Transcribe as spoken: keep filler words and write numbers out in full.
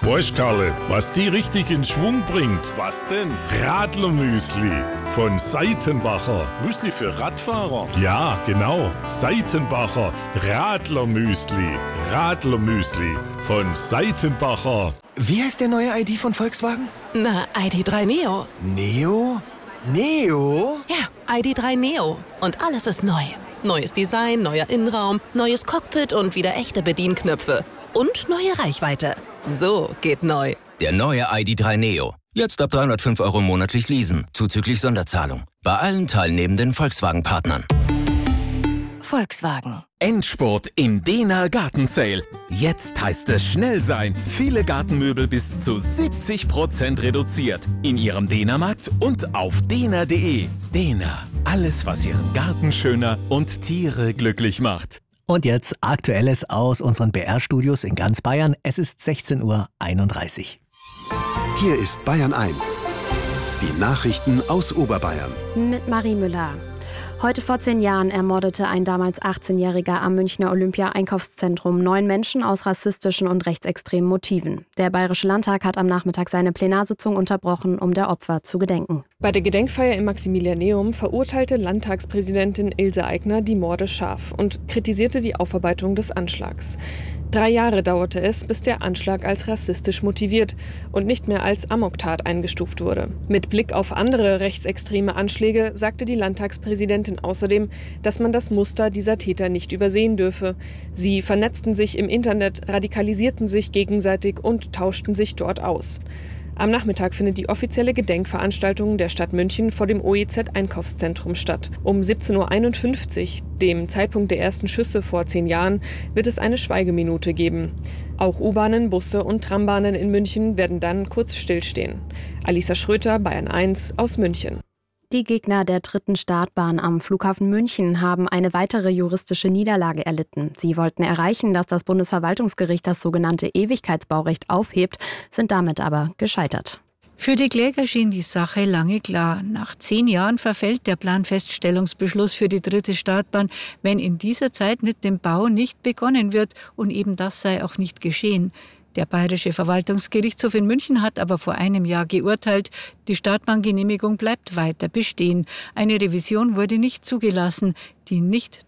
Weißt Karle, was die richtig in Schwung bringt? Was denn? Radlermüsli von Seitenbacher. Müsli für Radfahrer? Ja, genau. Seitenbacher Radlermüsli. Radlermüsli von Seitenbacher. Wie heißt der neue I D von Volkswagen? Na, I D drei Neo. Neo? Neo? Ja, I D drei Neo. Und alles ist neu. Neues Design, neuer Innenraum, neues Cockpit und wieder echte Bedienknöpfe. Und neue Reichweite. So geht neu. Der neue I D drei Neo. Jetzt ab dreihundertfünf Euro monatlich leasen, zuzüglich Sonderzahlung. Bei allen teilnehmenden Volkswagen-Partnern. Volkswagen. Endspurt im Dehner Gartensale. Jetzt heißt es schnell sein. Viele Gartenmöbel bis zu siebzig Prozent reduziert. In Ihrem Dehnermarkt und auf dehner punkt de. Dehner. Alles, was Ihren Garten schöner und Tiere glücklich macht. Und jetzt Aktuelles aus unseren B R-Studios in ganz Bayern. Es ist sechzehn Uhr einunddreißig. Hier ist Bayern eins. Die Nachrichten aus Oberbayern. Mit Marie Müller. Heute vor zehn Jahren ermordete ein damals achtzehnjähriger am Münchner Olympia-Einkaufszentrum neun Menschen aus rassistischen und rechtsextremen Motiven. Der Bayerische Landtag hat am Nachmittag seine Plenarsitzung unterbrochen, um der Opfer zu gedenken. Bei der Gedenkfeier im Maximilianeum verurteilte Landtagspräsidentin Ilse Aigner die Morde scharf und kritisierte die Aufarbeitung des Anschlags. Drei Jahre dauerte es, bis der Anschlag als rassistisch motiviert und nicht mehr als Amoktat eingestuft wurde. Mit Blick auf andere rechtsextreme Anschläge sagte die Landtagspräsidentin außerdem, dass man das Muster dieser Täter nicht übersehen dürfe. Sie vernetzten sich im Internet, radikalisierten sich gegenseitig und tauschten sich dort aus. Am Nachmittag findet die offizielle Gedenkveranstaltung der Stadt München vor dem O E Z-Einkaufszentrum statt. Um siebzehn Uhr einundfünfzig, dem Zeitpunkt der ersten Schüsse vor zehn Jahren, wird es eine Schweigeminute geben. Auch U-Bahnen, Busse und Trambahnen in München werden dann kurz stillstehen. Alisa Schröter, Bayern eins aus München. Die Gegner der dritten Startbahn am Flughafen München haben eine weitere juristische Niederlage erlitten. Sie wollten erreichen, dass das Bundesverwaltungsgericht das sogenannte Ewigkeitsbaurecht aufhebt, sind damit aber gescheitert. Für die Kläger schien die Sache lange klar. Nach zehn Jahren verfällt der Planfeststellungsbeschluss für die dritte Startbahn, wenn in dieser Zeit mit dem Bau nicht begonnen wird, und eben das sei auch nicht geschehen. Der Bayerische Verwaltungsgerichtshof in München hat aber vor einem Jahr geurteilt, die Startbahngenehmigung bleibt weiter bestehen. Eine Revision wurde nicht zugelassen. Die nicht